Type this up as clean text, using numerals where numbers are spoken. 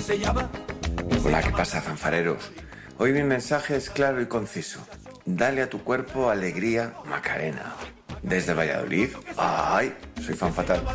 se llama. Hola, ¿qué pasa, fanfareros? Hoy mi mensaje es claro y conciso. Dale a tu cuerpo alegría, Macarena. Desde Valladolid, ¡ay! Soy fan fatal.